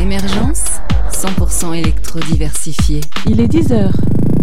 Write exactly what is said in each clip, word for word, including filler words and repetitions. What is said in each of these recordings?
Émergence, cent pour cent électro-diversifié. Il est dix heures.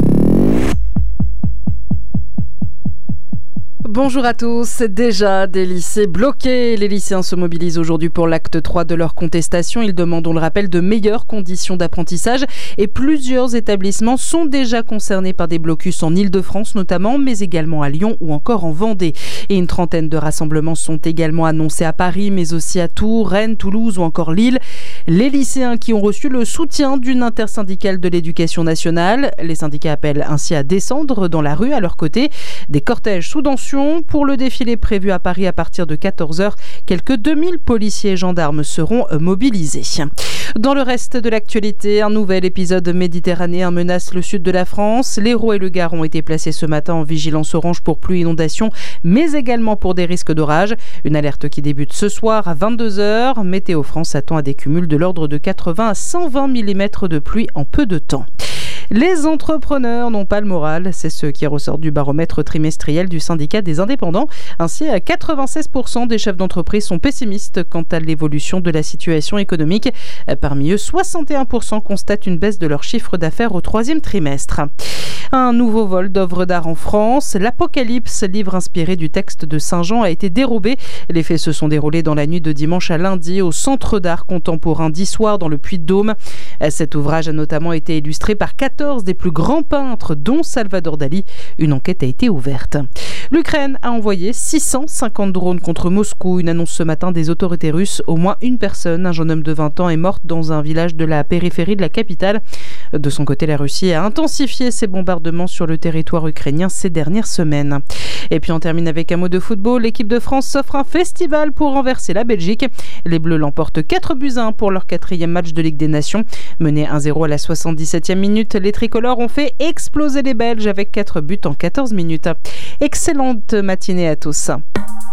Bonjour à tous. Déjà des lycées bloqués. Les lycéens se mobilisent aujourd'hui pour l'acte trois de leur contestation. Ils demandent, on le rappelle, de meilleures conditions d'apprentissage et plusieurs établissements sont déjà concernés par des blocus en Île-de-France notamment, mais également à Lyon ou encore en Vendée. Et une trentaine de rassemblements sont également annoncés à Paris, mais aussi à Tours, Rennes, Toulouse ou encore Lille. Les lycéens qui ont reçu le soutien d'une intersyndicale de l'éducation nationale. Les syndicats appellent ainsi à descendre dans la rue à leur côté. Des cortèges sous tension. Pour le défilé prévu à Paris à partir de quatorze heures, quelques deux mille policiers et gendarmes seront mobilisés. Dans le reste de l'actualité, un nouvel épisode méditerranéen menace le sud de la France. L'Hérault et le Gard ont été placés ce matin en vigilance orange pour pluie et inondation, mais également pour des risques d'orage. Une alerte qui débute ce soir à vingt-deux heures. Météo France s'attend à des cumuls de l'ordre de quatre-vingts à cent vingt millimètres de pluie en peu de temps. Les entrepreneurs n'ont pas le moral, c'est ce qui ressort du baromètre trimestriel du syndicat des indépendants. Ainsi, quatre-vingt-seize pour cent des chefs d'entreprise sont pessimistes quant à l'évolution de la situation économique. Parmi eux, soixante et un pour cent constatent une baisse de leur chiffre d'affaires au troisième trimestre. Un nouveau vol d'œuvres d'art en France. L'Apocalypse, livre inspiré du texte de Saint Jean, a été dérobé. Les faits se sont déroulés dans la nuit de dimanche à lundi au Centre d'art contemporain d'Issoire dans le Puy-de-Dôme. Cet ouvrage a notamment été illustré par quatorze des plus grands peintres, dont Salvador Dali. Une enquête a été ouverte. L'Ukraine a envoyé six cent cinquante drones contre Moscou. Une annonce ce matin des autorités russes. Au moins une personne, un jeune homme de vingt ans, est morte dans un village de la périphérie de la capitale. De son côté, la Russie a intensifié ses bombardements sur le territoire ukrainien ces dernières semaines. Et puis on termine avec un mot de football. L'équipe de France s'offre un festival pour renverser la Belgique. Les Bleus l'emportent quatre buts à un pour leur quatrième match de Ligue des Nations. Menés un zéro à la soixante-dix-septième minute, les tricolores ont fait exploser les Belges avec quatre buts en quatorze minutes. Excellente matinée à tous.